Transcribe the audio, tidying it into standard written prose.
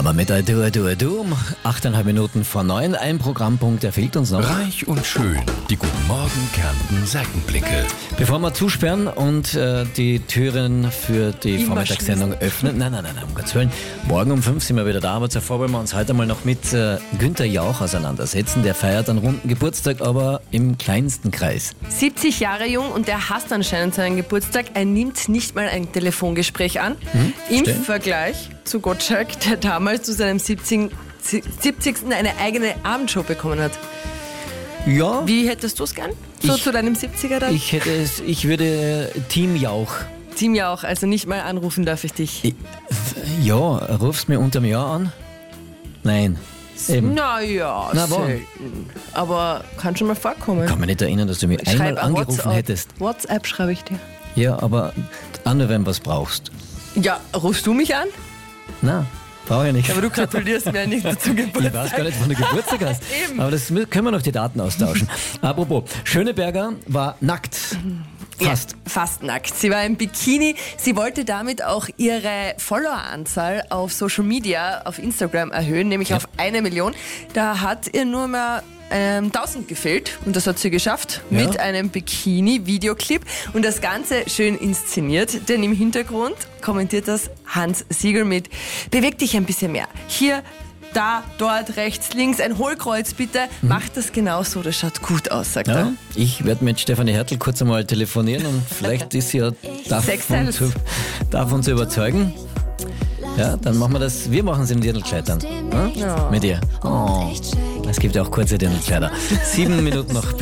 Laura mit Du. 8,5 Minuten vor 9. Ein Programmpunkt, der fehlt uns noch. Reich und schön. Die Guten Morgen Kärnten Seitenblicke. Bevor wir zusperren und die Türen für die Vormittagssendung öffnen. Nein, um Gottes Willen. Morgen um 5 sind wir wieder da, aber zuvor wollen wir uns heute mal noch mit Günther Jauch auseinandersetzen. Der feiert einen runden Geburtstag, aber im kleinsten Kreis. 70 Jahre jung und der hasst anscheinend seinen Geburtstag. Er nimmt nicht mal ein Telefongespräch an. Im Vergleich zu Gottschalk, der damals zu seinem 70. eine eigene Abendshow bekommen hat. Ja. Wie hättest du es gern? So zu deinem 70er dann? Ich würde Team Jauch. Team Jauch, also nicht mal anrufen darf ich dich. Ja, rufst mir unterm Jahr an? Nein. Eben. Naja, selten. Aber kann schon mal vorkommen. Kann mich nicht erinnern, dass du mich einmal angerufen hättest. WhatsApp schreibe ich dir. Ja, aber auch nur, wenn du was brauchst. Ja, rufst du mich an? Nein, brauche ich nicht. Aber du gratulierst mir nicht zum Geburtstag. Ich weiß gar nicht, wann du Geburtstag hast. Eben. Aber das können wir noch die Daten austauschen. Apropos, Schöneberger war nackt. Fast. Ja, fast nackt. Sie war im Bikini. Sie wollte damit auch ihre Followeranzahl auf Social Media, auf Instagram erhöhen, nämlich auf 1 Million. Da hat ihr nur mehr 1000 gefehlt und das hat sie geschafft mit einem Bikini-Videoclip und das Ganze schön inszeniert, denn im Hintergrund kommentiert das Hans Siegel mit: Beweg dich ein bisschen mehr. Hier, da, dort, rechts, links, ein Hohlkreuz bitte. Macht das genauso, das schaut gut aus, sagt er. Ich werde mit Stefanie Hertel kurz einmal telefonieren und vielleicht ist sie ja davon zu überzeugen. Ja, dann machen wir das. Wir machen es im Dirndlkleid dann. Ja? Mit ihr. Oh. Es gibt ja auch kurze Dirndlkleider. 7 Minuten noch.